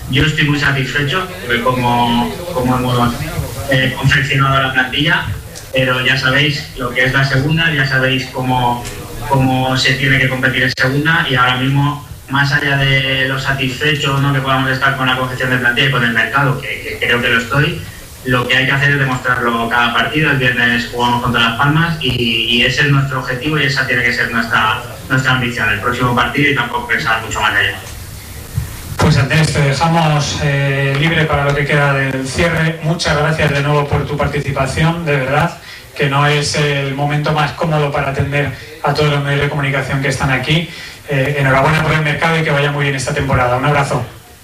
Yo estoy muy satisfecho de cómo hemos confeccionado la plantilla, pero ya sabéis lo que es la segunda, ya sabéis cómo se tiene que competir en segunda, y ahora mismo, más allá de lo satisfecho, ¿no?, que podamos estar con la confección de plantilla y con el mercado, que creo que lo estoy, lo que hay que hacer es demostrarlo cada partido. El viernes jugamos contra Las Palmas y ese es nuestro objetivo y esa tiene que ser nuestra ambición, el próximo partido, y tampoco pensar mucho más allá. Pues Andrés, te dejamos libre para lo que queda del cierre. Muchas gracias de nuevo por tu participación, de verdad que no es el momento más cómodo para atender a todos los medios de comunicación que están aquí. Enhorabuena por el mercado y que vaya muy bien esta temporada. Un abrazo.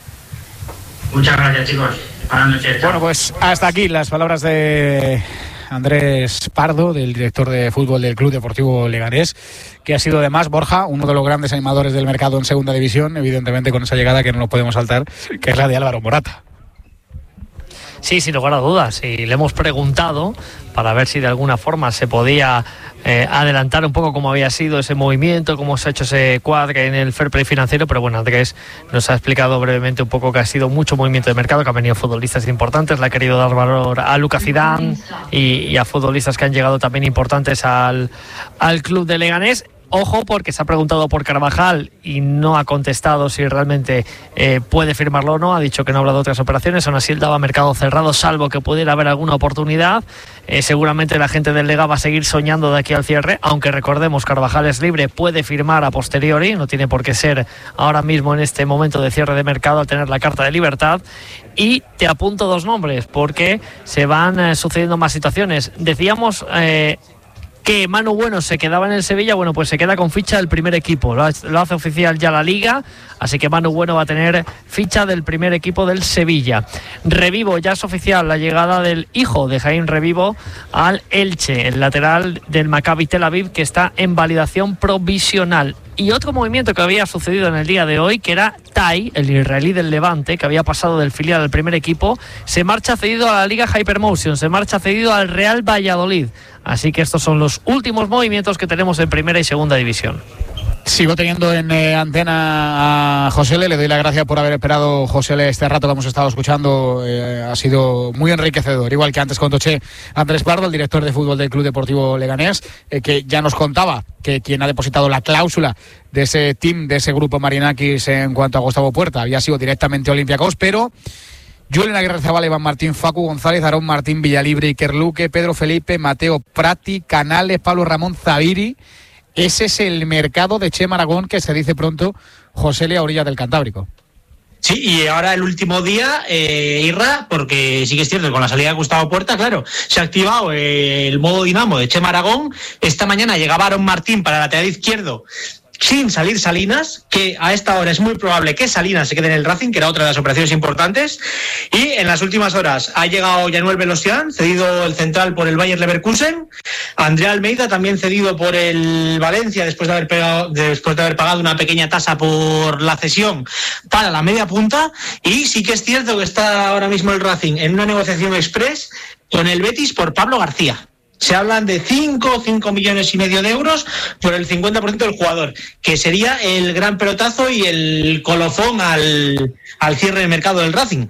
Muchas gracias, chicos. Buenas noches. Bueno, pues hasta aquí las palabras de Andrés Pardo, del director de fútbol del Club Deportivo Leganés, que ha sido además, Borja, uno de los grandes animadores del mercado en segunda división, evidentemente con esa llegada que no nos podemos saltar, que es la de Álvaro Morata. Sí, sin lugar a dudas, y le hemos preguntado para ver si de alguna forma se podía adelantar un poco cómo había sido ese movimiento, cómo se ha hecho ese cuadre en el fair play financiero, pero bueno, Andrés nos ha explicado brevemente un poco que ha sido mucho movimiento de mercado, que han venido futbolistas importantes, le ha querido dar valor a Lucas Zidane y a futbolistas que han llegado también importantes al club de Leganés. Ojo, porque se ha preguntado por Carvajal y no ha contestado si realmente puede firmarlo o no. Ha dicho que no ha hablado de otras operaciones. Aún así, él daba mercado cerrado, salvo que pudiera haber alguna oportunidad. Seguramente la gente del Lega va a seguir soñando de aquí al cierre, aunque recordemos, Carvajal es libre, puede firmar a posteriori, no tiene por qué ser ahora mismo en este momento de cierre de mercado al tener la carta de libertad. Y te apunto dos nombres, porque se van sucediendo más situaciones. Decíamos que Manu Bueno se quedaba en el Sevilla. Bueno, pues se queda con ficha del primer equipo, lo hace oficial ya la Liga, así que Manu Bueno va a tener ficha del primer equipo del Sevilla. Revivo, ya es oficial la llegada del hijo de Jaime Revivo al Elche, el lateral del Maccabi Tel Aviv, que está en validación provisional. Y otro movimiento que había sucedido en el día de hoy, que era Tai, el israelí del Levante, que había pasado del filial al primer equipo, se marcha cedido a la Liga Hypermotion, se marcha cedido al Real Valladolid. Así que estos son los últimos movimientos que tenemos en primera y segunda división. Sigo teniendo en antena a Josele, le doy las gracias por haber esperado, Josele, este rato que hemos estado escuchando, ha sido muy enriquecedor, igual que antes con Toché, Andrés Pardo, el director de fútbol del Club Deportivo Leganés, que ya nos contaba que quien ha depositado la cláusula de ese team, de ese grupo Marinakis en cuanto a Gustavo Puerta, había sido directamente Olympiacos, pero Julen Aguirre Zabala, Iván Martín, Facu González, Aarón Martín, Villalibre, Iker Luque, Pedro Felipe, Mateo Prati, Canales, Pablo Ramón, Zaviri. Ese es el mercado de Chema Aragón que se dice pronto, Josele, a orillas del Cantábrico. Sí, y ahora el último día, Irra, porque sí que es cierto que con la salida de Gustavo Puerta, claro, se ha activado el modo dinamo de Chema Aragón. Esta mañana llegaba Aarón Martín para el lateral izquierdo, sin salir Salinas, que a esta hora es muy probable que Salinas se quede en el Racing, que era otra de las operaciones importantes. Y en las últimas horas ha llegado Januel Velosian, cedido el central por el Bayer Leverkusen. Andrea Almeida, también cedido por el Valencia, después de haber pagado una pequeña tasa por la cesión para la media punta. Y sí que es cierto que está ahora mismo el Racing en una negociación express con el Betis por Pablo García. Se hablan de 5 millones y medio de euros por el 50% del jugador, que sería el gran pelotazo y el colofón al cierre del mercado del Racing.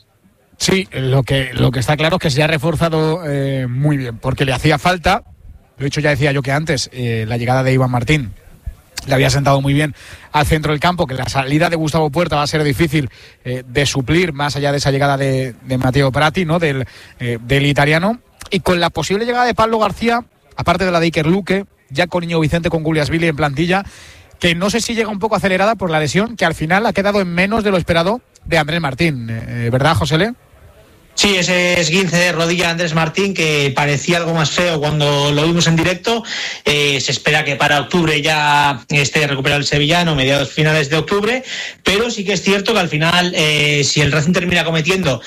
Sí, lo que está claro es que se ha reforzado muy bien, porque le hacía falta, de hecho ya decía yo que antes, la llegada de Iván Martín le había sentado muy bien al centro del campo, que la salida de Gustavo Puerta va a ser difícil de suplir, más allá de esa llegada de Mateo Prati, ¿no?, del italiano. Y con la posible llegada de Pablo García, aparte de la de Iker Luque, ya con Íñigo Vicente, con Guliasvili en plantilla, que no sé si llega un poco acelerada por la lesión, que al final ha quedado en menos de lo esperado de Andrés Martín, ¿verdad, Josele? Sí, ese esguince de rodilla de Andrés Martín, que parecía algo más feo cuando lo vimos en directo. Se espera que para octubre ya esté recuperado el sevillano, mediados finales de octubre, pero sí que es cierto que al final, si el Racing termina cometiendo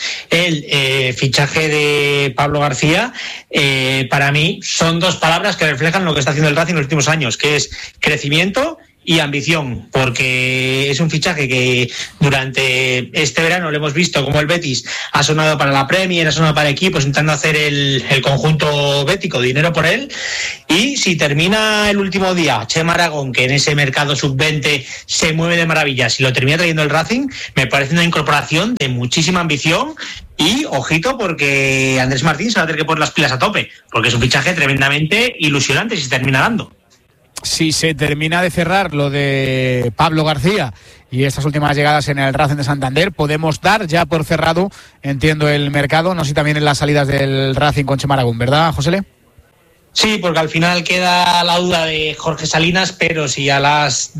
el fichaje de Pablo García, para mí son dos palabras que reflejan lo que está haciendo el Racing en los últimos años, que es crecimiento y ambición, porque es un fichaje que durante este verano lo hemos visto como el Betis ha sonado para la Premier, ha sonado para equipos, intentando hacer el conjunto bético dinero por él, y si termina el último día Chema Aragón, que en ese mercado sub-20 se mueve de maravilla, si lo termina trayendo el Racing, me parece una incorporación de muchísima ambición. Y ojito, porque Andrés Martín se va a tener que poner las pilas a tope, porque es un fichaje tremendamente ilusionante si se termina dando. Si se termina de cerrar lo de Pablo García y estas últimas llegadas en el Racing de Santander, podemos dar ya por cerrado, entiendo, el mercado. No sé si también en las salidas del Racing con Chema Aragón, ¿verdad, Josele? Sí, porque al final queda la duda de Jorge Salinas, pero si a las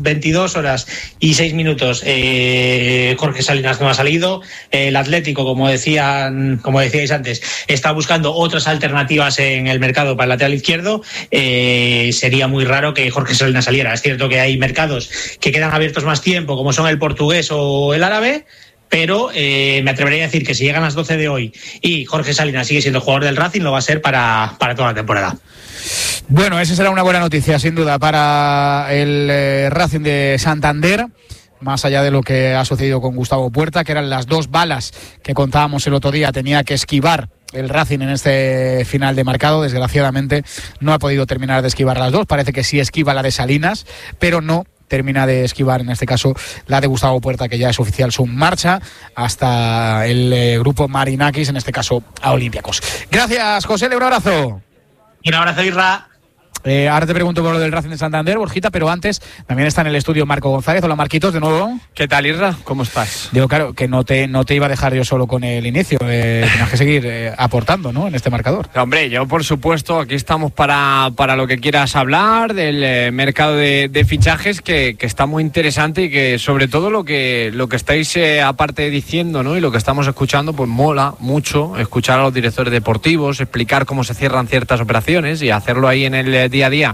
22:06 Jorge Salinas no ha salido, el Atlético, como decíais antes, está buscando otras alternativas en el mercado para el lateral izquierdo, sería muy raro que Jorge Salinas saliera. Es cierto que hay mercados que quedan abiertos más tiempo, como son el portugués o el árabe, pero me atrevería a decir que si llegan las 12 de hoy y Jorge Salinas sigue siendo jugador del Racing, lo va a ser para toda la temporada. Bueno, esa será una buena noticia, sin duda, para el Racing de Santander, más allá de lo que ha sucedido con Gustavo Puerta, que eran las dos balas que contábamos el otro día, tenía que esquivar el Racing en este final de mercado. Desgraciadamente no ha podido terminar de esquivar las dos. Parece que sí esquiva la de Salinas, pero no termina de esquivar, en este caso, la de Gustavo Puerta, que ya es oficial su marcha hasta el grupo Marinakis, en este caso a Olympiacos. Gracias, José, un abrazo. Un abrazo, Irra. Ahora te pregunto por lo del Racing de Santander, Borjita, pero antes también está en el estudio Marco González. Hola, Marquitos, de nuevo. ¿Qué tal, Irra? ¿Cómo estás? Digo, claro, que no te iba a dejar yo solo con el inicio. Tienes que seguir aportando, ¿no?, en este marcador. Hombre, yo por supuesto, aquí estamos para lo que quieras hablar del mercado de fichajes, que está muy interesante y que sobre todo lo que estáis aparte diciendo, ¿no?, y lo que estamos escuchando, pues mola mucho escuchar a los directores deportivos, explicar cómo se cierran ciertas operaciones y hacerlo ahí en el día a día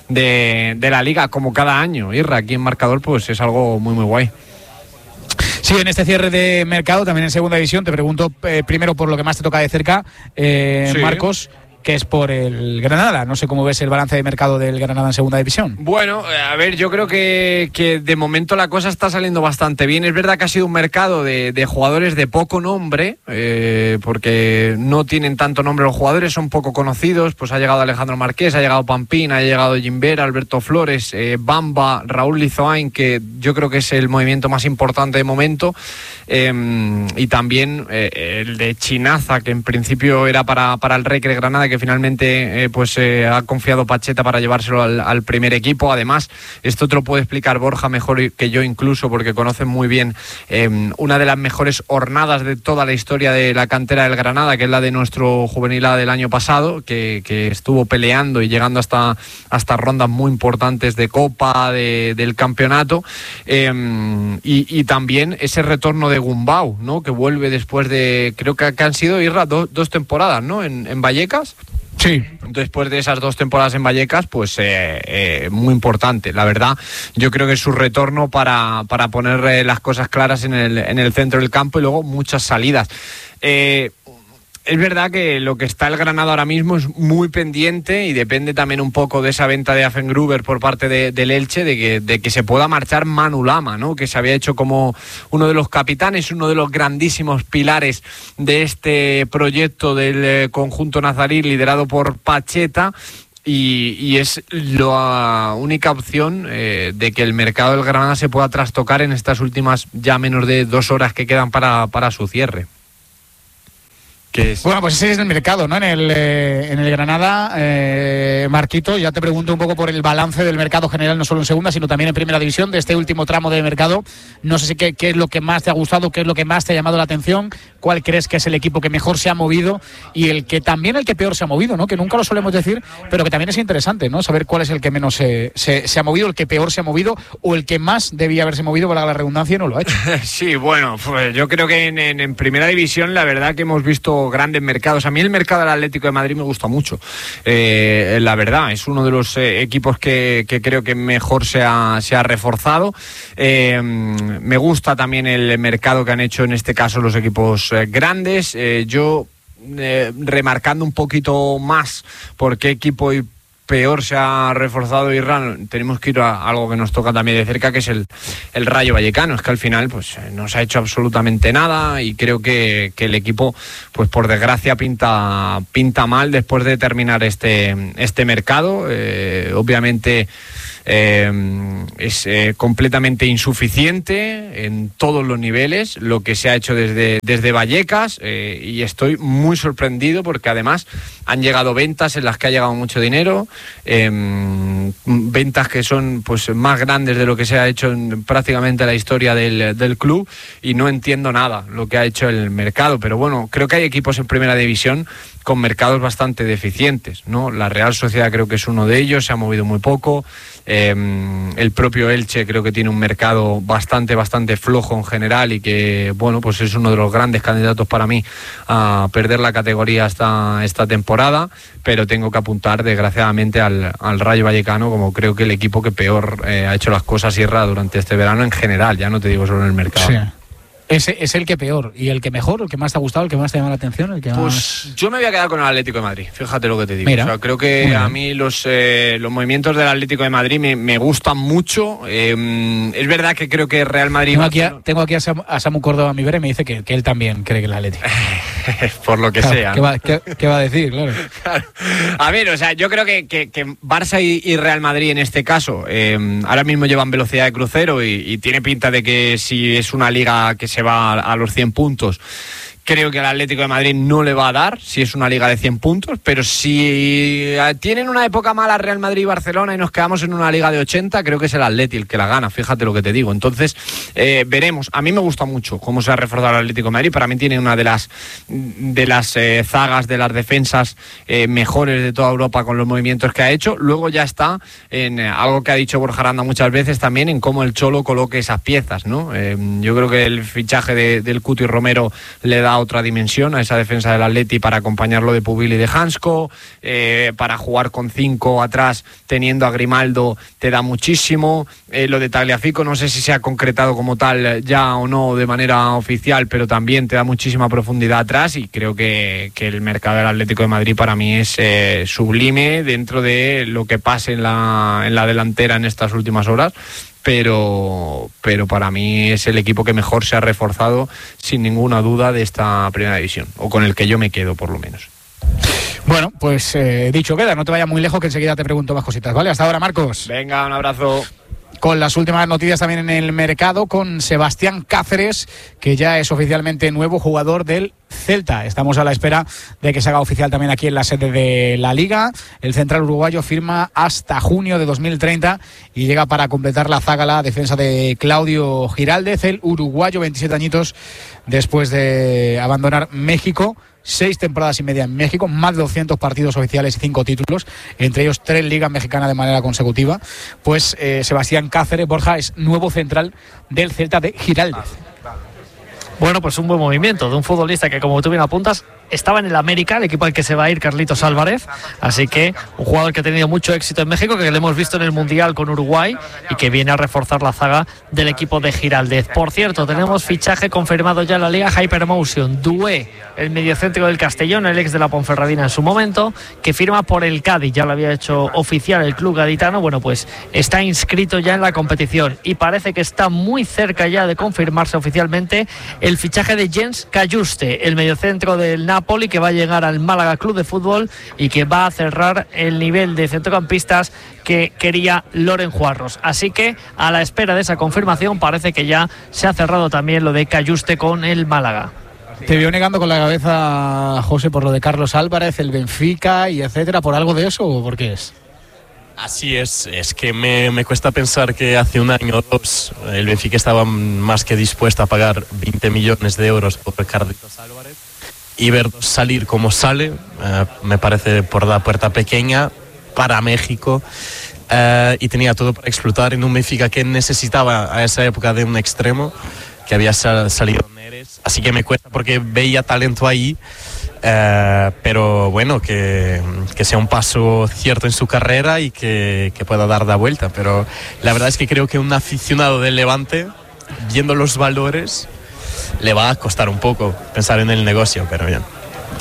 de la liga, como cada año. Irra, aquí en Marcador, pues es algo muy muy guay. Sí, en este cierre de mercado, también en segunda división, te pregunto primero por lo que más te toca de cerca, sí, Marcos, que es por el Granada. No sé cómo ves el balance de mercado del Granada en segunda división. Bueno, a ver, yo creo que de momento la cosa está saliendo bastante bien. Es verdad que ha sido un mercado de jugadores de poco nombre, porque no tienen tanto nombre los jugadores, son poco conocidos. Pues ha llegado Alejandro Marqués, ha llegado Pampín, ha llegado Gimbera, Alberto Flores, Bamba, Raúl Lizoain, que yo creo que es el movimiento más importante de momento, y también el de Chinaza, que en principio era para el Recre Granada, que finalmente ha confiado Pacheta para llevárselo al primer equipo. Además, esto te lo puede explicar Borja mejor que yo incluso, porque conocen muy bien una de las mejores hornadas de toda la historia de la cantera del Granada, que es la de nuestro juvenil A del año pasado, que estuvo peleando y llegando hasta rondas muy importantes de Copa, del campeonato, y también ese retorno de Gumbau, ¿no?, que vuelve después de, creo que han sido, Irra, dos temporadas, ¿no?, en Vallecas. Sí. Después de esas 2 temporadas en Vallecas, pues muy importante. La verdad, yo creo que es su retorno para poner las cosas claras en el centro del campo, y luego muchas salidas. Es verdad que lo que está el Granada ahora mismo es muy pendiente, y depende también un poco de esa venta de Affengruber por parte del Elche, de que se pueda marchar Manu Lama, ¿no?, que se había hecho como uno de los capitanes, uno de los grandísimos pilares de este proyecto del conjunto nazarí liderado por Pacheta. Y es la única opción de que el mercado del Granada se pueda trastocar en estas últimas ya menos de 2 horas que quedan para su cierre. Bueno, pues ese es el mercado, ¿no?, en el Granada. Marquito, ya te pregunto un poco por el balance del mercado general, no solo en segunda, sino también en primera división, de este último tramo de mercado. No sé si qué es lo que más te ha gustado, qué es lo que más te ha llamado la atención, cuál crees que es el equipo que mejor se ha movido y el que peor se ha movido, ¿no?, que nunca lo solemos decir, pero que también es interesante, ¿no?, saber cuál es el que menos se ha movido, el que peor se ha movido, o el que más debía haberse movido, para la redundancia, y no lo ha hecho. Sí, bueno, pues yo creo que en primera división la verdad que hemos visto grandes mercados. A mí el mercado del Atlético de Madrid me gusta mucho, la verdad, es uno de los equipos que creo que mejor se ha reforzado. Me gusta también el mercado que han hecho en este caso los equipos grandes. Yo remarcando un poquito más por qué equipo y peor se ha reforzado Irán, tenemos que ir a algo que nos toca también de cerca, que es el Rayo Vallecano. Es que al final pues no se ha hecho absolutamente nada y creo que el equipo, pues por desgracia, pinta mal después de terminar este mercado. Obviamente es completamente insuficiente en todos los niveles lo que se ha hecho desde Vallecas, y estoy muy sorprendido porque además han llegado ventas en las que ha llegado mucho dinero, ventas que son pues más grandes de lo que se ha hecho en prácticamente la historia del club, y no entiendo nada lo que ha hecho el mercado. Pero bueno, creo que hay equipos en primera división con mercados bastante deficientes, ¿no? La Real Sociedad creo que es uno de ellos, se ha movido muy poco. El propio Elche creo que tiene un mercado bastante flojo en general, y que bueno, pues es uno de los grandes candidatos para mí a perder la categoría esta temporada. Pero tengo que apuntar desgraciadamente al Rayo Vallecano como creo que el equipo que peor ha hecho las cosas, Sierra, durante este verano en general, ya no te digo solo en el mercado. Sí. Es el que peor. ¿Y el que mejor? ¿El que más te ha gustado? ¿El que más te llama la atención? ¿El que pues más... yo me voy a quedar con el Atlético de Madrid, fíjate lo que te digo. Mira, o sea, creo que a mí los movimientos del Atlético de Madrid me gustan mucho. Es verdad que creo que Real Madrid... Tengo aquí a Samu Córdoba a mi vera y me dice que él también cree que el Atlético. Por lo que claro, sea. ¿Qué va a decir? Claro. Claro. A ver, o sea, yo creo que Barça y Real Madrid en este caso ahora mismo llevan velocidad de crucero y tiene pinta de que si es una liga que se va a los 100 puntos, creo que al Atlético de Madrid no le va a dar si es una liga de 100 puntos, pero si tienen una época mala Real Madrid y Barcelona y nos quedamos en una liga de 80, creo que es el Atleti el que la gana, fíjate lo que te digo. Entonces, veremos. A mí me gusta mucho cómo se ha reforzado el Atlético de Madrid. Para mí tiene una de las zagas, de las defensas mejores de toda Europa con los movimientos que ha hecho. Luego ya está en algo que ha dicho Borja Aranda muchas veces también, en cómo el Cholo coloque esas piezas, ¿no? Yo creo que el fichaje del Cuti Romero le da otra dimensión a esa defensa del Atleti para acompañarlo de Pubil y de Hansko, para jugar con 5 atrás teniendo a Grimaldo te da muchísimo. Lo de Tagliafico no sé si se ha concretado como tal ya o no de manera oficial, pero también te da muchísima profundidad atrás, y creo que el mercado del Atlético de Madrid para mí es sublime dentro de lo que pase en la delantera en estas últimas horas. Pero para mí es el equipo que mejor se ha reforzado sin ninguna duda de esta primera división, o con el que yo me quedo por lo menos. Bueno, pues dicho queda, no te vayas muy lejos que enseguida te pregunto más cositas, ¿vale? Hasta ahora, Marcos. Venga, un abrazo. Con las últimas noticias también en el mercado, con Sebastián Cáceres, que ya es oficialmente nuevo jugador del Celta. Estamos a la espera de que se haga oficial también aquí en la sede de la Liga. El central uruguayo firma hasta junio de 2030 y llega para completar la zaga la defensa de Claudio Giraldez, el uruguayo, 27 añitos después de abandonar México. 6 temporadas y media en México, más de 200 partidos oficiales y 5 títulos, entre ellos 3 ligas mexicanas de manera consecutiva. Pues Sebastián Cáceres, Borja, es nuevo central del Celta de Giraldez. Bueno, pues un buen movimiento de un futbolista que, como tú bien apuntas, estaba en el América, el equipo al que se va a ir Carlitos Álvarez, así que un jugador que ha tenido mucho éxito en México, que lo hemos visto en el Mundial con Uruguay y que viene a reforzar la zaga del equipo de Giraldez. Por cierto, tenemos fichaje confirmado ya en la Liga, Hypermotion, Dué, el mediocentro del Castellón, el ex de la Ponferradina en su momento, que firma por el Cádiz, ya lo había hecho oficial el club gaditano. Bueno, pues está inscrito ya en la competición y parece que está muy cerca ya de confirmarse oficialmente el fichaje de Jens Cajuste, el mediocentro del Napoli, que va a llegar al Málaga Club de Fútbol y que va a cerrar el nivel de centrocampistas que quería Loren Juarros. Así que a la espera de esa confirmación parece que ya se ha cerrado también lo de Cajuste con el Málaga. Te veo negando con la cabeza, José, por lo de Carlos Álvarez, el Benfica y etcétera. ¿Por algo de eso o por qué es? Así es que me cuesta pensar que hace un año o dos el Benfica estaba más que dispuesto a pagar 20 millones de euros por Carlitos Álvarez, y verlo salir como sale me parece por la puerta pequeña para México, y tenía todo para explotar en un Benfica que necesitaba a esa época de un extremo, que había salido Neres, así que me cuesta porque veía talento ahí. Pero bueno, que sea un paso cierto en su carrera y que pueda dar la vuelta. Pero la verdad es que creo que un aficionado del Levante, viendo los valores, le va a costar un poco pensar en el negocio, pero bien.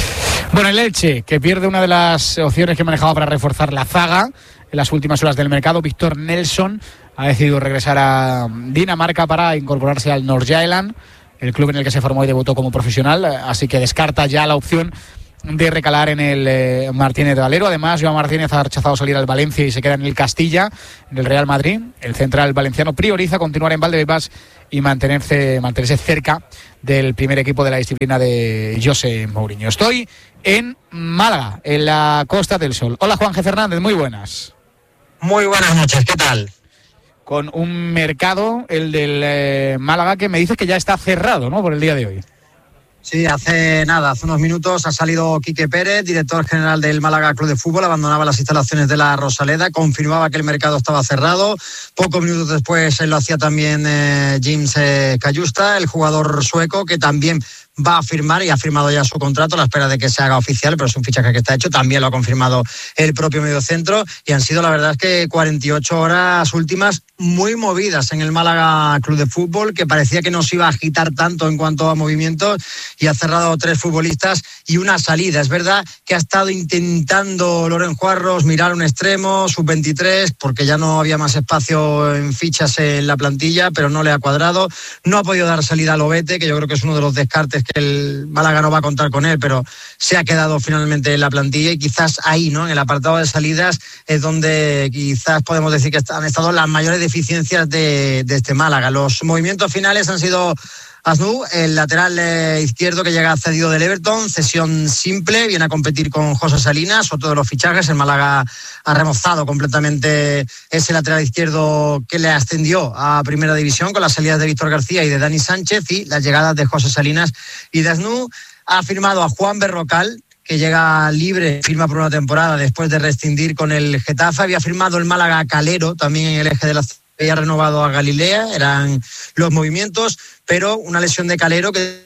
Bueno, el Elche, que pierde una de las opciones que manejaba para reforzar la zaga en las últimas horas del mercado. Víctor Nelson ha decidido regresar a Dinamarca para incorporarse al Nordsjælland, el club en el que se formó y debutó como profesional, así que descarta ya la opción de recalar en el Martínez de Valero. Además, Joan Martínez ha rechazado salir al Valencia y se queda en el Castilla, en el Real Madrid. El central valenciano prioriza continuar en Valdebebas y mantenerse cerca del primer equipo de la disciplina de José Mourinho. Estoy en Málaga, en la Costa del Sol. Hola, Juan G. Fernández, muy buenas. Muy buenas noches, ¿qué tal? Con un mercado, el del Málaga, que me dices que ya está cerrado, ¿no?, por el día de hoy. Sí, hace unos minutos ha salido Quique Pérez, director general del Málaga Club de Fútbol, abandonaba las instalaciones de la Rosaleda, confirmaba que el mercado estaba cerrado. Pocos minutos después lo hacía también James Cayusta, el jugador sueco, que también va a firmar y ha firmado ya su contrato a la espera de que se haga oficial, pero es un fichaje que está hecho, también lo ha confirmado el propio mediocentro, y han sido, la verdad es que 48 horas últimas muy movidas en el Málaga Club de Fútbol, que parecía que no se iba a agitar tanto en cuanto a movimientos, y ha cerrado 3 futbolistas y una salida. Es verdad que ha estado intentando Loren Juarros mirar un extremo, sub-23, porque ya no había más espacio en fichas en la plantilla, pero no le ha cuadrado. No ha podido dar salida a Lobete, que yo creo que es uno de los descartes que el Málaga no va a contar con él, pero se ha quedado finalmente en la plantilla, y quizás ahí, ¿no?, en el apartado de salidas es donde quizás podemos decir que han estado las mayores deficiencias de este Málaga. Los movimientos finales han sido Asnú, el lateral izquierdo que llega cedido del Everton, cesión simple, viene a competir con José Salinas, otro de los fichajes. El Málaga ha remozado completamente ese lateral izquierdo que le ascendió a Primera División con las salidas de Víctor García y de Dani Sánchez, y las llegadas de José Salinas y de Asnú. Ha firmado a Juan Berrocal, que llega libre, firma por una temporada después de rescindir con el Getafe. Había firmado el Málaga a Calero, también en el eje de la... Había renovado a Galilea, eran los movimientos, pero una lesión de Calero que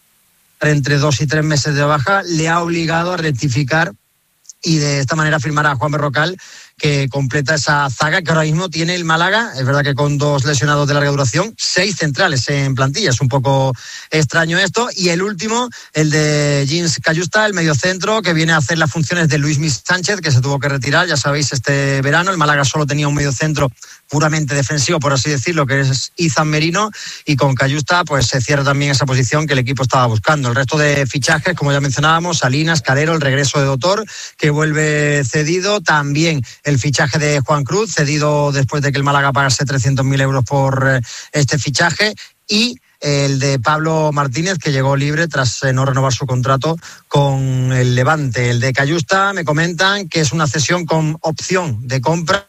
entre 2 y 3 meses de baja le ha obligado a rectificar y de esta manera firmar a Juan Berrocal, que completa esa zaga que ahora mismo tiene el Málaga. Es verdad que con 2 lesionados de larga duración, 6 centrales en plantilla. Es un poco extraño esto. Y el último, el de James Cayusta, el mediocentro, que viene a hacer las funciones de Luis Sánchez, que se tuvo que retirar, ya sabéis, este verano. El Málaga solo tenía un mediocentro puramente defensivo, por así decirlo, que es Izan Merino, y con Cayusta pues se cierra también esa posición que el equipo estaba buscando. El resto de fichajes, como ya mencionábamos, Salinas, Calero, el regreso de Dotor, que vuelve cedido, también el fichaje de Juan Cruz, cedido después de que el Málaga pagase 300.000 euros por este fichaje, y el de Pablo Martínez, que llegó libre tras no renovar su contrato con el Levante. El de Cayusta me comentan que es una cesión con opción de compra,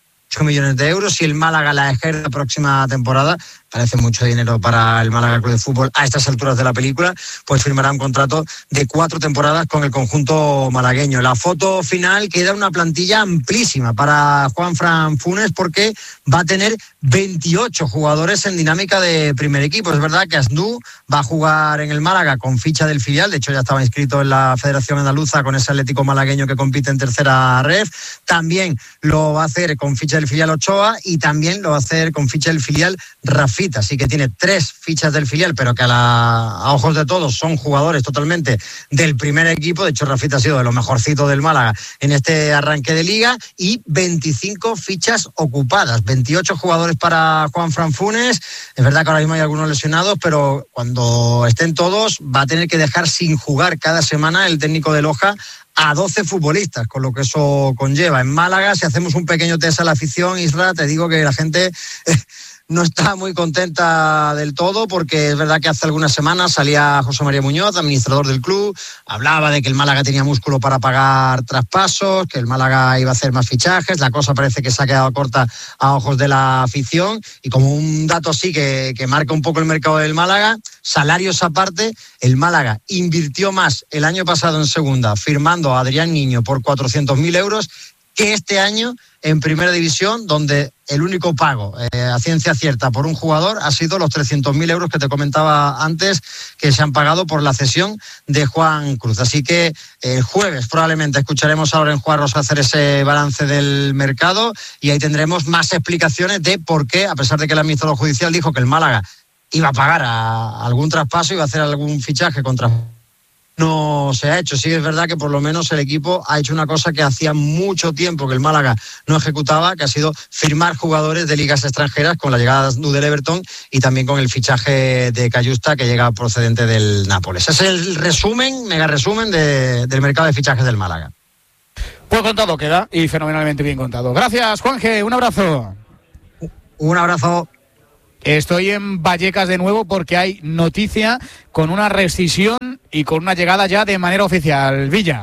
8 millones de euros, si el Málaga la ejerce la próxima temporada. Parece mucho dinero para el Málaga Club de Fútbol a estas alturas de la película, pues firmará un contrato de 4 temporadas con el conjunto malagueño. La foto final queda una plantilla amplísima para Juanfran Funes, porque va a tener 28 jugadores en dinámica de primer equipo. Es verdad que Asnú va a jugar en el Málaga con ficha del filial, de hecho ya estaba inscrito en la Federación Andaluza con ese Atlético malagueño que compite en tercera ref. También lo va a hacer con ficha del filial Ochoa, y también lo va a hacer con ficha del filial Rafita. Así que tiene 3 fichas del filial, pero que a ojos de todos son jugadores totalmente del primer equipo. De hecho, Rafita ha sido de lo mejorcito del Málaga en este arranque de liga, y 25 fichas ocupadas, 28 jugadores para Juanfran Funes. Es verdad que ahora mismo hay algunos lesionados, pero cuando estén todos va a tener que dejar sin jugar cada semana el técnico de Loja a 12 futbolistas, con lo que eso conlleva. En Málaga, si hacemos un pequeño test a la afición, Isra, te digo que la gente no está muy contenta del todo, porque es verdad que hace algunas semanas salía José María Muñoz, administrador del club, hablaba de que el Málaga tenía músculo para pagar traspasos, que el Málaga iba a hacer más fichajes. La cosa parece que se ha quedado corta a ojos de la afición, y como un dato así que marca un poco el mercado del Málaga, salarios aparte, el Málaga invirtió más el año pasado en segunda, firmando a Adrián Niño por 400.000 euros, que este año en Primera División, donde el único pago a ciencia cierta por un jugador ha sido los 300.000 euros que te comentaba antes, que se han pagado por la cesión de Juan Cruz. Así que el jueves probablemente escucharemos a Loren Juarros hacer ese balance del mercado, y ahí tendremos más explicaciones de por qué, a pesar de que el administrador judicial dijo que el Málaga iba a pagar a algún traspaso, iba a hacer algún fichaje contra no se ha hecho. Sí es verdad que por lo menos el equipo ha hecho una cosa que hacía mucho tiempo que el Málaga no ejecutaba, que ha sido firmar jugadores de ligas extranjeras con la llegada del Everton y también con el fichaje de Cayusta, que llega procedente del Nápoles. Ese es el resumen, mega resumen del mercado de fichajes del Málaga. Pues contado queda, y fenomenalmente bien contado. Gracias, Juanje, un abrazo. Un abrazo. Estoy en Vallecas de nuevo porque hay noticia con una rescisión y con una llegada ya de manera oficial. Villa.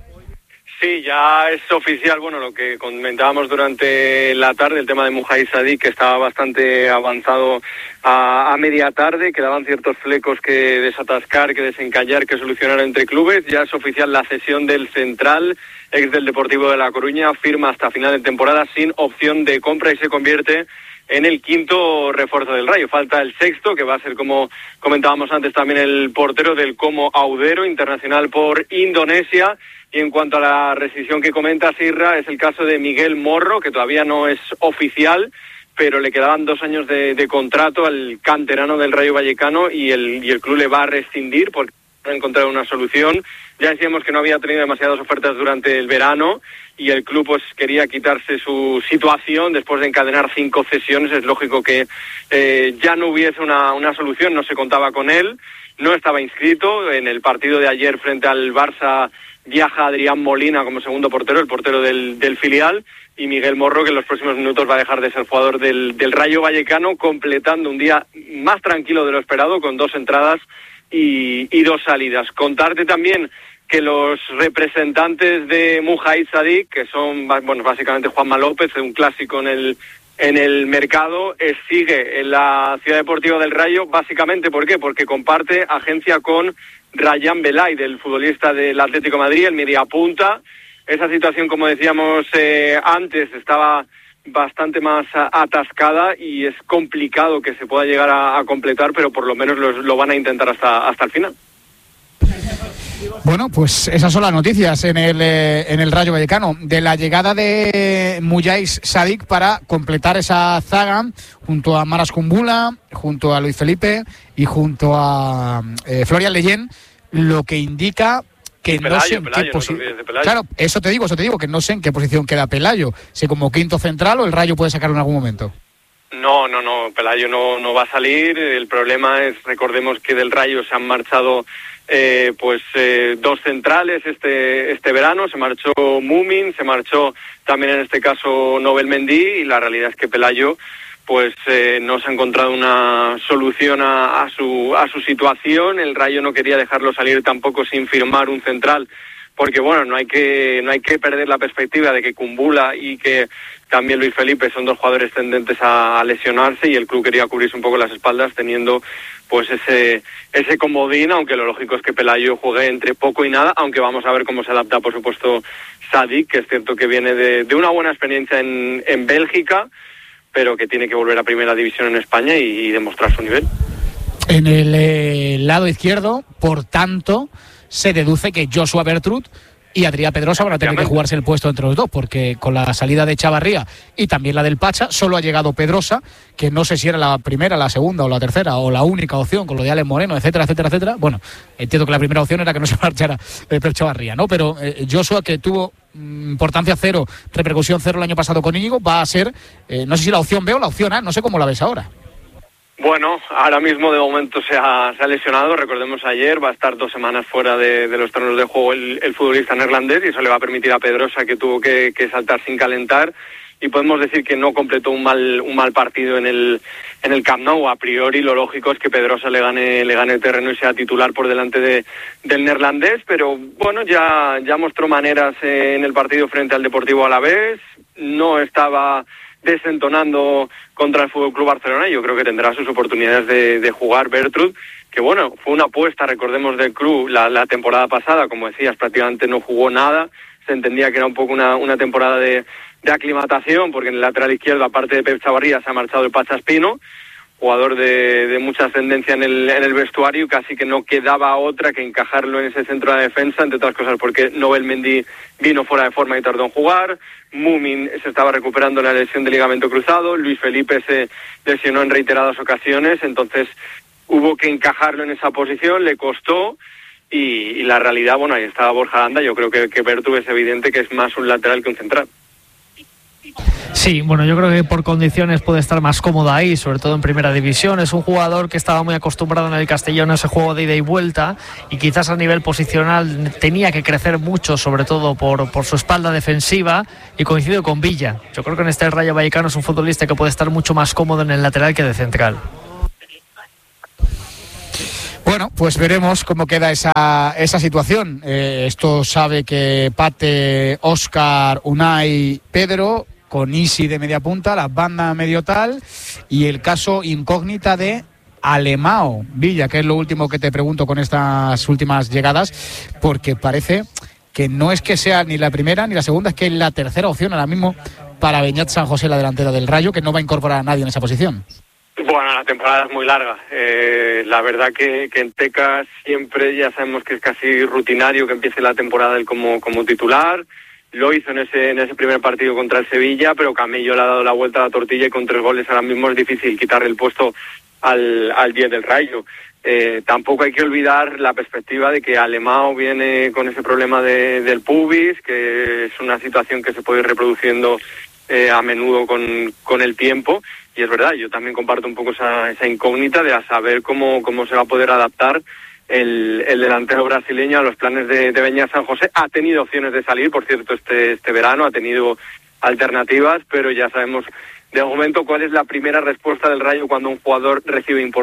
Sí, ya es oficial, bueno, lo que comentábamos durante la tarde, el tema de Mujahid Sadik, que estaba bastante avanzado a media tarde, quedaban ciertos flecos que desatascar, que desencallar, que solucionar entre clubes. Ya es oficial la cesión del central, ex del Deportivo de La Coruña, firma hasta final de temporada sin opción de compra y se convierte en el quinto refuerzo del Rayo. Falta el sexto, que va a ser, como comentábamos antes, también el portero del Como Audero, internacional por Indonesia. Y en cuanto a la rescisión que comenta Sirra, es el caso de Miguel Morro, que todavía no es oficial, pero le quedaban 2 años de contrato al canterano del Rayo Vallecano y el club le va a rescindir porque no ha encontrado una solución. Ya decíamos que no había tenido demasiadas ofertas durante el verano y el club pues quería quitarse su situación después de encadenar 5 cesiones. Es lógico que ya no hubiese una solución, no se contaba con él, no estaba inscrito. En el partido de ayer frente al Barça viaja Adrián Molina como segundo portero, el portero del filial, y Miguel Morro, que en los próximos minutos va a dejar de ser jugador del Rayo Vallecano, completando un día más tranquilo de lo esperado, con 2 entradas y 2 salidas. Contarte también que los representantes de Mujahid Sadik, que son, bueno, básicamente Juanma López, un clásico en el mercado, sigue en la Ciudad Deportiva del Rayo, básicamente, ¿por qué? Porque comparte agencia con Rayán Belay, del futbolista del Atlético de Madrid, el mediapunta. Esa situación, como decíamos antes, estaba bastante más atascada y es complicado que se pueda llegar a completar, pero por lo menos lo van a intentar hasta el final. Bueno, pues esas son las noticias en el Rayo Vallecano de la llegada de Mujahid Sadik para completar esa zaga junto a Maras Kumbula, junto a Luis Felipe y junto a Florian Leyen, lo que indica que Pelayo, no sé en qué posición. Claro, eso te digo, que no sé en qué posición queda Pelayo, si como quinto central o el Rayo puede sacarlo en algún momento. No, Pelayo no va a salir. El problema es, recordemos que del Rayo se han marchado 2 centrales este verano. Se marchó Mumin, se marchó también en este caso Nobel Mendy, y la realidad es que Pelayo pues no se ha encontrado una solución a su situación. El Rayo no quería dejarlo salir tampoco sin firmar un central, porque bueno, no hay que perder la perspectiva de que Kumbula y que también Luis Felipe son 2 jugadores tendentes a lesionarse, y el club quería cubrirse un poco las espaldas teniendo pues ese comodín, aunque lo lógico es que Pelayo juegue entre poco y nada, aunque vamos a ver cómo se adapta, por supuesto, Sadik, que es cierto que viene de una buena experiencia en Bélgica, pero que tiene que volver a primera división en España y demostrar su nivel. En el lado izquierdo, por tanto, se deduce que Joshua Bertrud y Adrià Pedrosa van a tener que jugarse el puesto entre los dos, porque con la salida de Chavarría y también la del Pacha, solo ha llegado Pedrosa, que no sé si era la primera, la segunda o la tercera, o la única opción con lo de Alex Moreno, etcétera. Bueno, entiendo que la primera opción era que no se marchara Pedro Chavarría, ¿no? Pero Joshua, que tuvo importancia 0, repercusión 0 el año pasado con Íñigo, va a ser, no sé si la opción B o la opción A, no sé cómo la ves ahora. Bueno, ahora mismo de momento se ha lesionado, recordemos ayer, va a estar 2 semanas fuera de los terrenos de juego el futbolista neerlandés, y eso le va a permitir a Pedrosa, que tuvo que saltar sin calentar, y podemos decir que no completó un mal partido en el Camp Nou. A priori lo lógico es que Pedrosa le gane el terreno y sea titular por delante del neerlandés, pero bueno, ya mostró maneras en el partido frente al Deportivo Alavés, no estaba desentonando contra el FC Barcelona, y yo creo que tendrá sus oportunidades de jugar Bertrud, que bueno, fue una apuesta, recordemos, del club la temporada pasada, como decías, prácticamente no jugó nada, se entendía que era un poco una temporada de aclimatación, porque en el lateral izquierdo, aparte de Pep Chavarría, se ha marchado el Pacha Espino, jugador de mucha ascendencia en el vestuario, casi que no quedaba otra que encajarlo en ese centro de defensa, entre otras cosas porque Nobel Mendy vino fuera de forma y tardó en jugar, Mumin se estaba recuperando la lesión de ligamento cruzado, Luis Felipe se lesionó en reiteradas ocasiones, entonces hubo que encajarlo en esa posición, le costó, y la realidad, bueno, ahí estaba Borja Aranda. Yo creo que Bertu es evidente que es más un lateral que un central. Sí, bueno, yo creo que por condiciones puede estar más cómodo ahí, sobre todo en primera división. Es un jugador que estaba muy acostumbrado en el Castellón a ese juego de ida y vuelta, y quizás a nivel posicional tenía que crecer mucho, sobre todo por su espalda defensiva, y coincido con Villa. Yo creo que en este Rayo Vallecano es un futbolista que puede estar mucho más cómodo en el lateral que de central. Bueno, pues veremos cómo queda esa situación. Esto sabe que Pate, Óscar, Unai, Pedro, con Isi de media punta, la banda medio tal, y el caso incógnita de Alemão, Villa, que es lo último que te pregunto con estas últimas llegadas, porque parece que no es que sea ni la primera ni la segunda, es que es la tercera opción ahora mismo para Beñat San José, la delantera del Rayo, que no va a incorporar a nadie en esa posición. Bueno, la temporada es muy larga. La verdad que en Tecas siempre ya sabemos que es casi rutinario que empiece la temporada él como titular. Lo hizo en ese primer partido contra el Sevilla, pero Camello le ha dado la vuelta a la tortilla y con 3 goles ahora mismo es difícil quitarle el puesto al 10 del Rayo. Tampoco hay que olvidar la perspectiva de que Alemão viene con ese problema del pubis, que es una situación que se puede ir reproduciendo a menudo con el tiempo. Y es verdad, yo también comparto un poco esa incógnita de a saber cómo se va a poder adaptar el delantero brasileño a los planes de Beñat San José. Ha tenido opciones de salir, por cierto, este verano, ha tenido alternativas, pero ya sabemos de momento cuál es la primera respuesta del Rayo cuando un jugador recibe un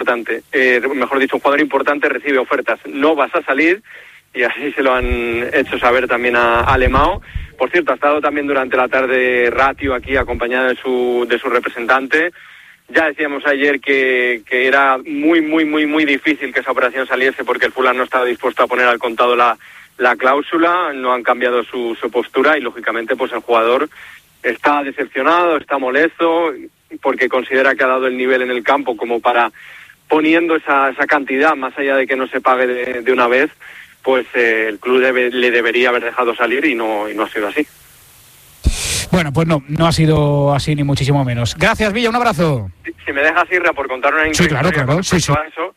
jugador importante recibe ofertas. No vas a salir, y así se lo han hecho saber también a Alemão. Por cierto, ha estado también durante la tarde Ratio aquí acompañado de su representante. Ya decíamos ayer que era muy difícil que esa operación saliese porque el Fulham no estaba dispuesto a poner al contado la cláusula. No han cambiado su postura y lógicamente pues el jugador está decepcionado, está molesto porque considera que ha dado el nivel en el campo como para, poniendo esa cantidad más allá de que no se pague de una vez, pues el club le debería haber dejado salir y no ha sido así. Bueno, pues no ha sido así ni muchísimo menos. Gracias, Villa, un abrazo. Si me dejas, Irra, por contar una sí, claro, sí. Eso,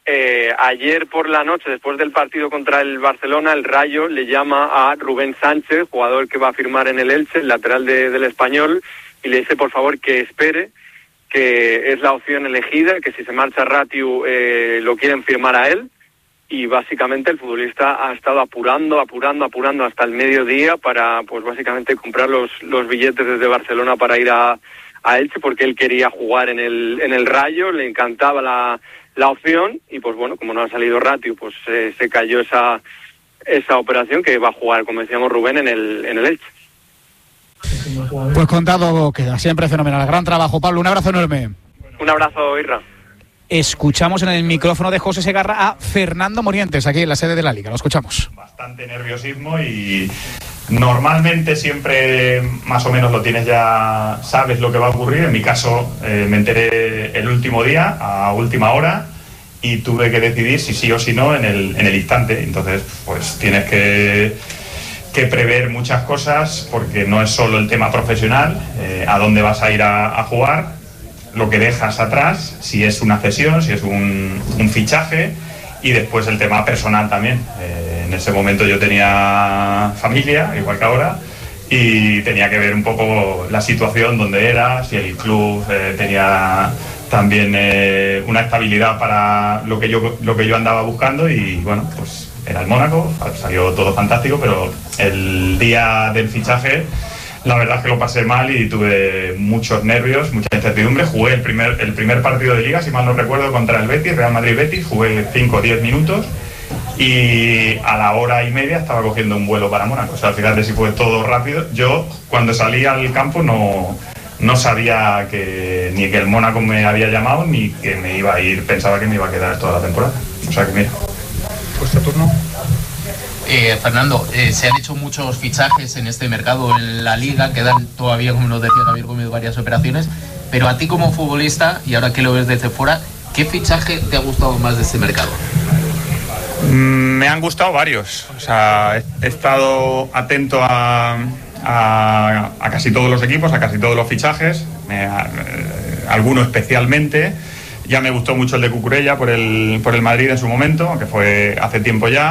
ayer por la noche, después del partido contra el Barcelona, el Rayo le llama a Rubén Sánchez, jugador que va a firmar en el Elche, el lateral del Español, y le dice por favor que espere, que es la opción elegida, que si se marcha Ratio lo quieren firmar a él. Y básicamente el futbolista ha estado apurando hasta el mediodía para, pues básicamente comprar los billetes desde Barcelona para ir a Elche, porque él quería jugar en el Rayo, le encantaba la opción, y pues bueno, como no ha salido Ratio, pues se cayó esa operación, que va a jugar, como decíamos Rubén, en el Elche. Pues contado queda, siempre fenomenal. Gran trabajo, Pablo, un abrazo enorme. Un abrazo, Irra. Escuchamos en el micrófono de José Segarra a Fernando Morientes, aquí en la sede de la Liga. Lo escuchamos. Bastante nerviosismo y normalmente siempre más o menos lo tienes ya, sabes lo que va a ocurrir. En mi caso me enteré el último día, a última hora, y tuve que decidir si sí o si no en el instante. Entonces, pues tienes que prever muchas cosas, porque no es solo el tema profesional, a dónde vas a ir a jugar, lo que dejas atrás, si es una cesión, si es un fichaje, y después el tema personal también. En ese momento yo tenía familia, igual que ahora, y tenía que ver un poco la situación donde era, si el club tenía también una estabilidad para lo que yo andaba buscando, y bueno, pues era el Mónaco, salió todo fantástico, pero el día del fichaje la verdad es que lo pasé mal y tuve muchos nervios, mucha incertidumbre. Jugué el primer partido de Liga, si mal no recuerdo, contra el Betis, Real Madrid-Betis, jugué 5 o 10 minutos y a la hora y media estaba cogiendo un vuelo para Mónaco. O sea, fíjate si fue todo rápido. Yo, cuando salí al campo, no sabía ni que el Mónaco me había llamado ni que me iba a ir, pensaba que me iba a quedar toda la temporada. O sea que mira. Pues tu turno. Fernando, se han hecho muchos fichajes en este mercado en la Liga, quedan todavía, como nos decía Javier Gómez, varias operaciones, pero a ti como futbolista, y ahora que lo ves desde fuera, ¿qué fichaje te ha gustado más de este mercado? Me han gustado varios, o sea, he estado atento a casi todos los equipos, a casi todos los fichajes, alguno especialmente. Ya me gustó mucho el de Cucurella por el Madrid en su momento, aunque fue hace tiempo ya.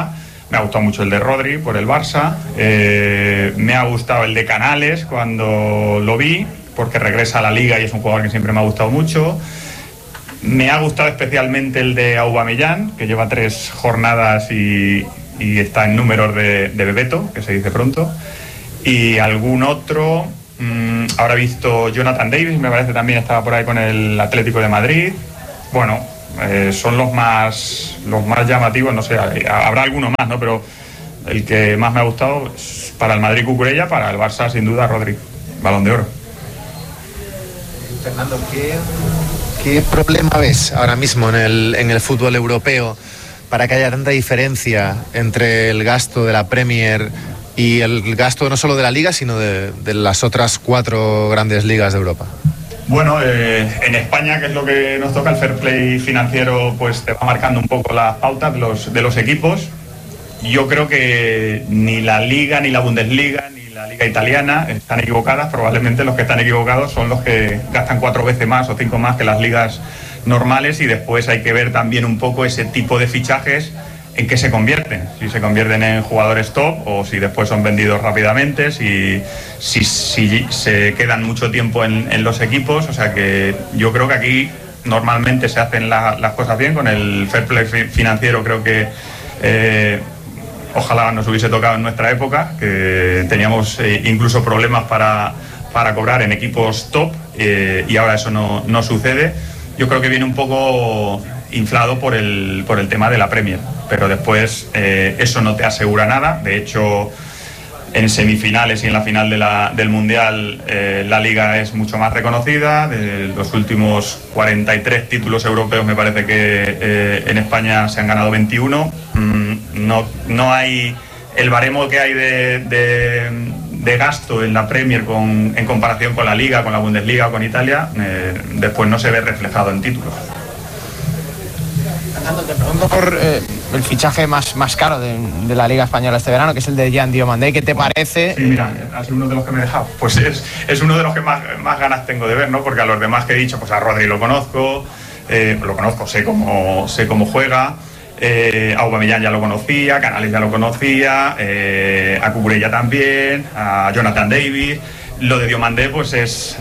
Me ha gustado mucho el de Rodri por el Barça. Me ha gustado el de Canales cuando lo vi, porque regresa a la Liga y es un jugador que siempre me ha gustado mucho. Me ha gustado especialmente el de Aubameyang, que lleva 3 jornadas y está en números de Bebeto, que se dice pronto. Y algún otro, ahora he visto Jonathan Davis, me parece también estaba por ahí con el Atlético de Madrid. Bueno, son los más llamativos, no sé, habrá alguno más, ¿no? Pero el que más me ha gustado es para el Madrid Cucurella, para el Barça sin duda Rodri, Balón de Oro. Fernando, ¿qué problema ves ahora mismo en el fútbol europeo para que haya tanta diferencia entre el gasto de la Premier y el gasto no solo de la Liga, sino de las otras 4 grandes ligas de Europa? Bueno, en España, que es lo que nos toca, el fair play financiero pues te va marcando un poco las pautas de los equipos. Yo creo que ni la Liga, ni la Bundesliga, ni la Liga Italiana están equivocadas. Probablemente los que están equivocados son los que gastan 4 veces más o 5 más que las ligas normales, y después hay que ver también un poco ese tipo de fichajes en qué se convierten, si se convierten en jugadores top o si después son vendidos rápidamente, si se quedan mucho tiempo en los equipos. O sea que yo creo que aquí normalmente se hacen las cosas bien. Con el fair play financiero creo que ojalá nos hubiese tocado en nuestra época, que teníamos incluso problemas para cobrar en equipos top, y ahora eso no sucede. Yo creo que viene un poco inflado por el tema de la Premier, pero después eso no te asegura nada. De hecho, en semifinales y en la final del Mundial la Liga es mucho más reconocida. De los últimos 43 títulos europeos me parece que en España se han ganado 21. No hay el baremo que hay de gasto en la Premier en comparación con la Liga, con la Bundesliga o con Italia, después no se ve reflejado en títulos. Te pregunto por el fichaje más caro de la Liga Española este verano, que es el de Jean Diomandé. ¿Qué te parece? Sí, mira, ha sido uno de los que me he dejado. Pues es uno de los que más ganas tengo de ver, ¿no? Porque a los demás que he dicho, pues a Rodri lo conozco, sé cómo juega. Aubameyang ya lo conocía, Canales ya lo conocía, a Cucurella también, a Jonathan Davis. Lo de Diomandé pues es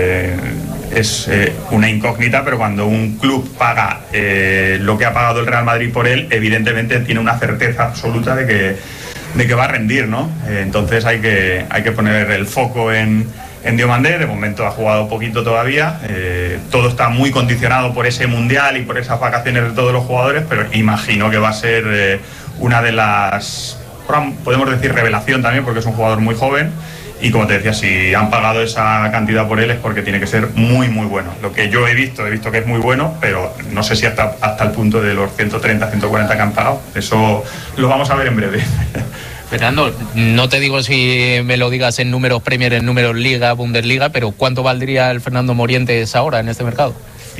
una incógnita, pero cuando un club paga lo que ha pagado el Real Madrid por él, evidentemente tiene una certeza absoluta de que va a rendir, ¿no? Entonces hay que poner el foco en Diomandé. De momento ha jugado poquito todavía, todo está muy condicionado por ese Mundial y por esas vacaciones de todos los jugadores, pero imagino que va a ser una de las, podemos decir, revelación también, porque es un jugador muy joven. Y como te decía, si han pagado esa cantidad por él es porque tiene que ser muy, muy bueno. Lo que yo he visto que es muy bueno, pero no sé si hasta el punto de los 130, 140 que han pagado. Eso lo vamos a ver en breve. Fernando, no te digo si me lo digas en números Premier, en números Liga, Bundesliga, pero ¿cuánto valdría el Fernando Morientes ahora en este mercado?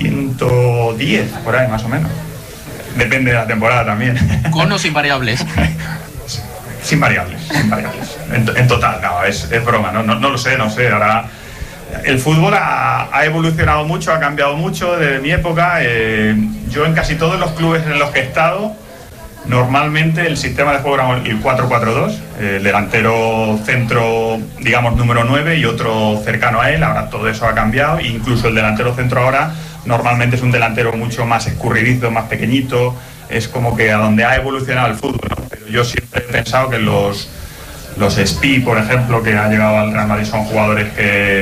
110, por ahí más o menos. Depende de la temporada también. ¿Con o sin variables? Sin variables. En total, no, es broma, no lo sé. Ahora, el fútbol ha evolucionado mucho, ha cambiado mucho desde mi época. Yo en casi todos los clubes en los que he estado, normalmente el sistema de juego era el 4-4-2, el delantero centro, digamos, número 9 y otro cercano a él. Ahora todo eso ha cambiado, incluso el delantero centro ahora normalmente es un delantero mucho más escurridizo, más pequeñito. Es como que a donde ha evolucionado el fútbol, ¿no? Pero yo siempre he pensado que los Spi, por ejemplo, que ha llegado al Real Madrid, son jugadores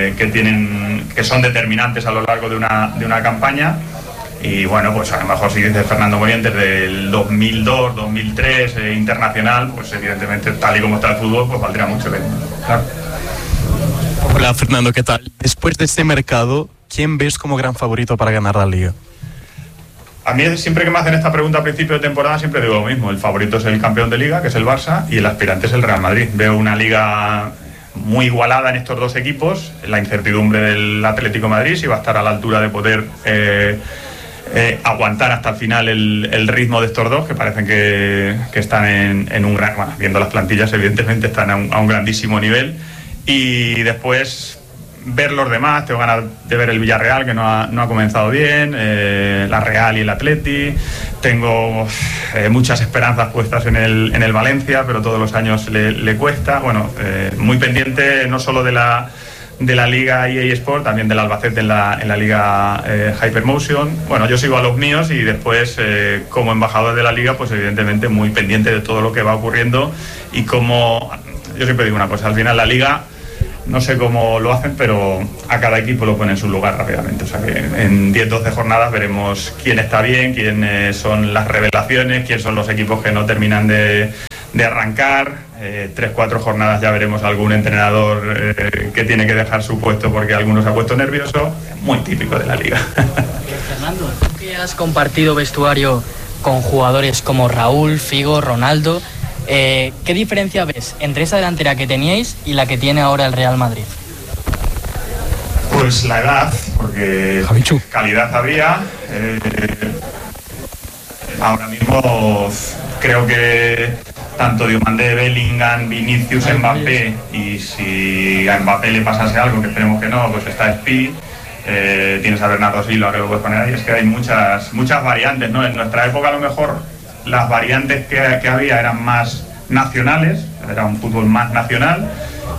que son determinantes a lo largo de una campaña. Y bueno, pues a lo mejor si dices Fernando Morientes del 2002, 2003, internacional, pues evidentemente tal y como está el fútbol, pues valdría mucho la pena. Claro. Hola Fernando, ¿qué tal? Después de este mercado, ¿quién ves como gran favorito para ganar la Liga? A mí siempre que me hacen esta pregunta a principio de temporada siempre digo lo mismo. El favorito es el campeón de Liga, que es el Barça, y el aspirante es el Real Madrid. Veo una Liga muy igualada en estos dos equipos. La incertidumbre del Atlético de Madrid, si va a estar a la altura de poder aguantar hasta el final el ritmo de estos dos, que parecen que están en un gran... Bueno, viendo las plantillas, evidentemente están a un grandísimo nivel. Y después ver los demás. Tengo ganas de ver el Villarreal, que no ha comenzado bien, la Real y el Atleti. Tengo muchas esperanzas puestas en el Valencia, pero todos los años le cuesta. Bueno, muy pendiente no solo de la Liga EA Sport, también del Albacete en la Liga Hypermotion. Bueno, yo sigo a los míos y después, como embajador de la Liga, pues evidentemente muy pendiente de todo lo que va ocurriendo y cómo... Yo siempre digo una cosa, al final la Liga, no sé cómo lo hacen, pero a cada equipo lo pone en su lugar rápidamente. O sea que en 10-12 jornadas veremos quién está bien, quién son las revelaciones, quién son los equipos que no terminan de arrancar. 3-4 jornadas ya veremos algún entrenador que tiene que dejar su puesto porque alguno se ha puesto nervioso. Muy típico de la Liga. Fernando, tú que has compartido vestuario con jugadores como Raúl, Figo, Ronaldo, ¿qué diferencia ves entre esa delantera que teníais y la que tiene ahora el Real Madrid? Pues la edad, porque calidad había. Ahora mismo creo que tanto Diomandé, Bellingham, Vinicius, Mbappé, y si a Mbappé le pasase algo, que esperemos que no, pues está Spi, tienes a Bernardo Silva que lo puedes poner ahí. Es que hay muchas variantes, ¿no? En nuestra época a lo mejor las variantes que había eran más nacionales, era un fútbol más nacional,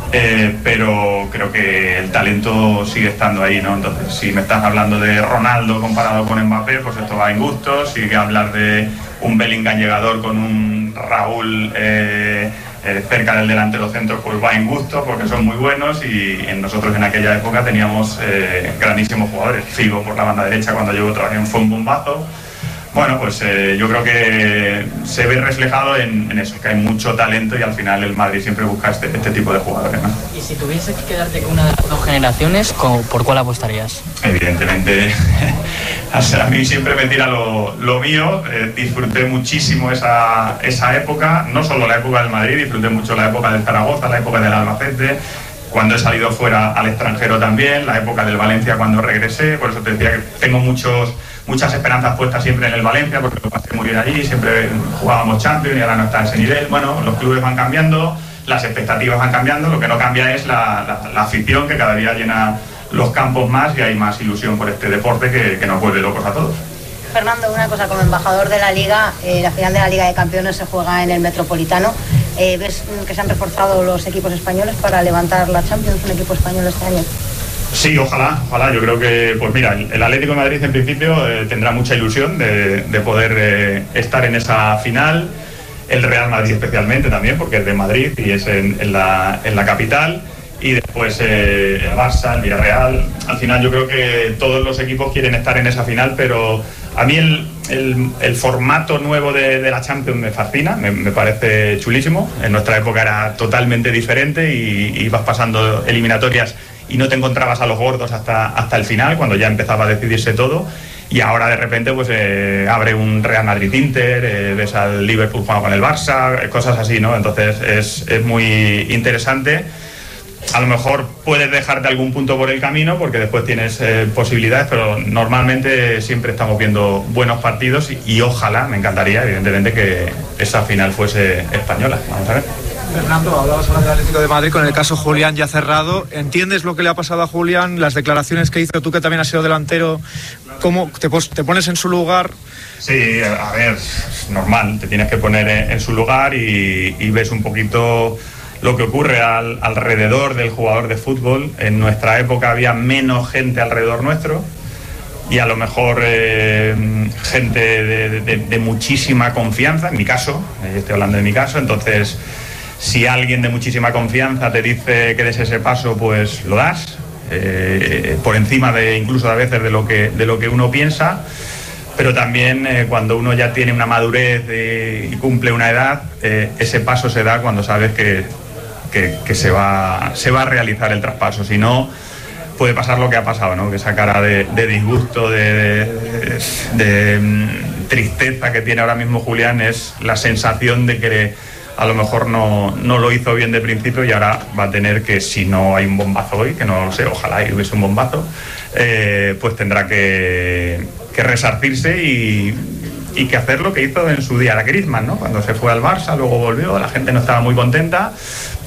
pero creo que el talento sigue estando ahí, ¿no? Entonces, si me estás hablando de Ronaldo comparado con Mbappé, pues esto va en gustos. Si hay que hablar de un Bellingham llegador con un Raúl cerca del delantero centro, pues va en gustos, porque son muy buenos, y nosotros en aquella época teníamos grandísimos jugadores. Figo por la banda derecha cuando llegó también fue un bombazo. Bueno, pues yo creo que se ve reflejado en eso, que hay mucho talento y al final el Madrid siempre busca este tipo de jugadores, ¿no? Y si tuvieses que quedarte con una de las dos generaciones, ¿por cuál apostarías? Evidentemente, a mí siempre me tira lo mío. Disfruté muchísimo esa época, no solo la época del Madrid, disfruté mucho la época del Zaragoza, la época del Albacete, cuando he salido fuera al extranjero también, la época del Valencia cuando regresé. Por eso te decía que tengo muchas esperanzas puestas siempre en el Valencia, porque lo pasé muy bien allí, siempre jugábamos Champions y ahora no está a ese nivel. Bueno, los clubes van cambiando, las expectativas van cambiando, lo que no cambia es la afición, que cada día llena los campos más y hay más ilusión por este deporte que nos vuelve locos a todos. Fernando, una cosa, como embajador de la Liga, la final de la Liga de Campeones se juega en el Metropolitano. ¿Ves que se han reforzado los equipos españoles para levantar la Champions, un equipo español este año? Sí, ojalá. Yo creo que, pues mira, el Atlético de Madrid en principio tendrá mucha ilusión de poder estar en esa final. El Real Madrid especialmente también, porque es de Madrid y es en la capital. Y después el Barça, el Villarreal. Al final yo creo que todos los equipos quieren estar en esa final, pero a mí el formato nuevo de la Champions me fascina, me parece chulísimo. En nuestra época era totalmente diferente y ibas pasando eliminatorias y no te encontrabas a los gordos hasta el final, cuando ya empezaba a decidirse todo. Y ahora de repente pues abre un Real Madrid-Inter, ves al Liverpool jugando con el Barça, cosas así, ¿no? Entonces es muy interesante. A lo mejor puedes dejarte algún punto por el camino porque después tienes posibilidades, pero normalmente siempre estamos viendo buenos partidos y ojalá, me encantaría evidentemente que esa final fuese española. Vamos a ver. Fernando, hablabas ahora del Atlético de Madrid con el caso Julián ya cerrado. ¿Entiendes lo que le ha pasado a Julián? Las declaraciones que hizo, tú que también has sido delantero, ¿cómo te pones en su lugar? Sí, a ver, es normal, te tienes que poner en su lugar y ves un poquito lo que ocurre alrededor del jugador de fútbol. En nuestra época había menos gente alrededor nuestro y a lo mejor gente de muchísima confianza, en mi caso, estoy hablando de mi caso. Entonces, si alguien de muchísima confianza te dice que des ese paso, pues lo das, por encima incluso a veces de lo que uno piensa. Pero también cuando uno ya tiene una madurez y cumple una edad, ese paso se da cuando sabes que se va a realizar el traspaso. Si no, puede pasar lo que ha pasado, ¿no? Que esa cara de disgusto, de tristeza que tiene ahora mismo Julián es la sensación de que a lo mejor no lo hizo bien de principio y ahora va a tener que, si no hay un bombazo hoy, que no lo sé, ojalá hubiese un bombazo, pues tendrá que resarcirse y que hacer lo que hizo en su día la Griezmann, ¿no? Cuando se fue al Barça, luego volvió, la gente no estaba muy contenta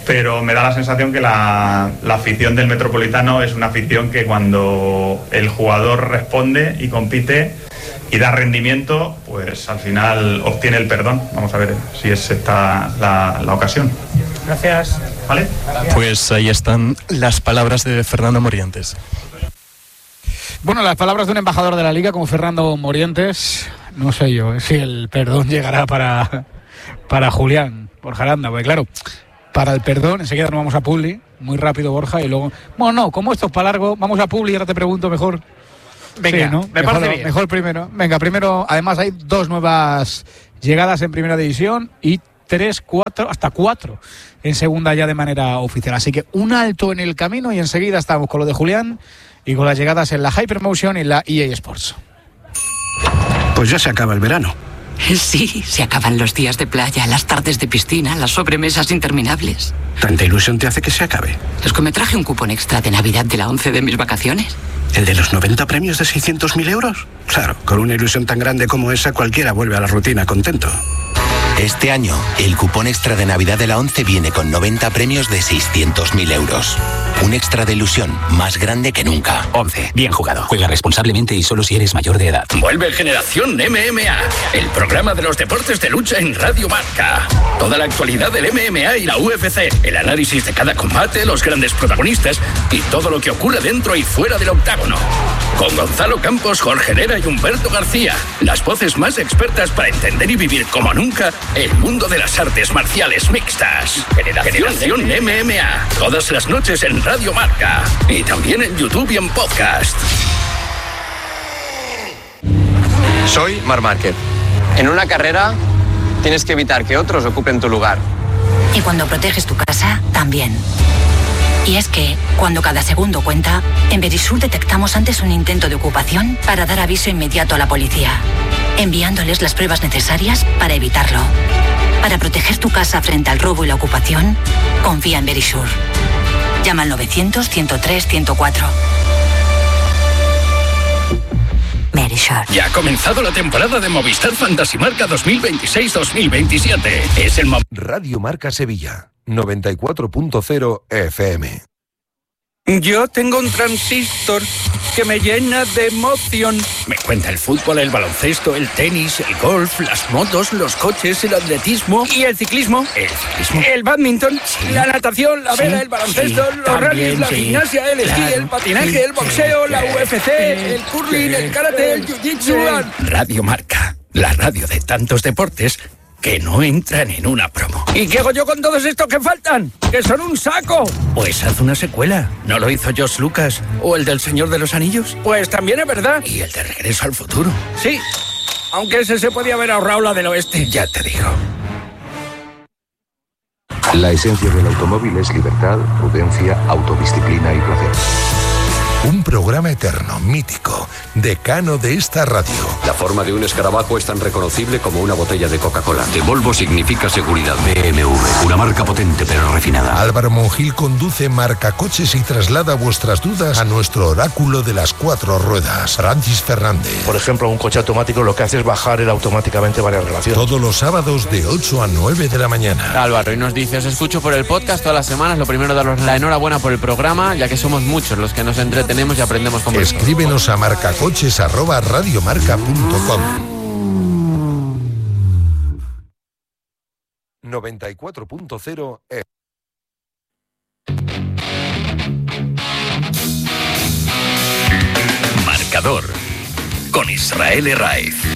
pero me da la sensación que la afición del Metropolitano es una afición que cuando el jugador responde y compite y da rendimiento, pues al final obtiene el perdón. Vamos a ver si es esta la ocasión. Gracias. ¿Vale? Pues ahí están las palabras de Fernando Morientes. Bueno, las palabras de un embajador de la Liga como Fernando Morientes. No sé yo si el perdón llegará para Julián Borja Aranda, porque claro, para el perdón enseguida nos vamos a Publi, muy rápido Borja, y luego, bueno, no, como esto es para largo, vamos a Publi y ahora te pregunto mejor. Venga, sí, ¿no? me parece bien. Mejor primero. Venga, primero, además hay 2 nuevas llegadas en primera división y 3, 4, hasta 4 en segunda ya de manera oficial. Así que un alto en el camino y enseguida estamos con lo de Julián y con las llegadas en la Hypermotion y en la EA Sports. Pues ya se acaba el verano. Sí, se acaban los días de playa, las tardes de piscina, las sobremesas interminables. ¿Tanta ilusión te hace que se acabe? Es que me traje un cupón extra de Navidad de la 11 de mis vacaciones. ¿El de los 90 premios de 600.000 euros? Claro, con una ilusión tan grande como esa, cualquiera vuelve a la rutina contento. Este año, el cupón extra de Navidad de la 11 viene con 90 premios de 600.000 euros. Un extra de ilusión más grande que nunca. 11. Bien jugado. Juega responsablemente y solo si eres mayor de edad. Vuelve Generación MMA, el programa de los deportes de lucha en Radio Marca. Toda la actualidad del MMA y la UFC, el análisis de cada combate, los grandes protagonistas y todo lo que ocurre dentro y fuera del octágono. Con Gonzalo Campos, Jorge Herrera y Humberto García, las voces más expertas para entender y vivir como nunca el mundo de las artes marciales mixtas. Generación MMA, todas las noches en Radio Marca y también en YouTube y en podcast. Soy Marc Márquez. En una carrera tienes que evitar que otros ocupen tu lugar. Y cuando proteges tu casa, también. Y es que, cuando cada segundo cuenta, en Verisur detectamos antes un intento de ocupación para dar aviso inmediato a la policía, enviándoles las pruebas necesarias para evitarlo. Para proteger tu casa frente al robo y la ocupación, confía en Verisur. Llama al 900-103-104. Verisur. Ya ha comenzado la temporada de Movistar Fantasy Marca 2026-2027. Es el Radio Marca Sevilla, 94.0 FM. Yo tengo un transistor que me llena de emoción. Me cuenta el fútbol, el baloncesto, el tenis, el golf, las motos, los coches, el atletismo. ¿Y el ciclismo? El ciclismo. El badminton, sí. La natación, la vela, el baloncesto, los rallies, la gimnasia, el esquí, el patinaje, el boxeo, la UFC, el curling, el karate, el jiu-jitsu. Radio Marca, la radio de tantos deportes que no entran en una promo. ¿Y qué hago yo con todos estos que faltan? ¡Que son un saco! Pues haz una secuela. ¿No lo hizo George Lucas? ¿O el del Señor de los Anillos? Pues también es verdad. ¿Y el de Regreso al Futuro? Sí, aunque ese se podía haber ahorrado la del oeste. Ya te digo. La esencia del automóvil es libertad, prudencia, autodisciplina y placer. Un programa eterno, mítico, decano de esta radio. La forma de un escarabajo es tan reconocible como una botella de Coca-Cola. De Volvo significa seguridad. BMW, una marca potente pero refinada. Álvaro Monjil conduce Marcacoches y traslada vuestras dudas a nuestro oráculo de las 4 ruedas, Francis Fernández. Por ejemplo, un coche automático lo que hace es bajar él automáticamente varias relaciones. Todos los sábados de 8 a 9 de la mañana. Álvaro, y nos dice, os escucho por el podcast todas las semanas. Lo primero, daros la enhorabuena por el programa, ya que somos muchos los que nos entretenemos y aprendemos con vosotros. Escríbenos a marcacoches@radiomarca.com. 94.0 Marcador con Israel Herraiz.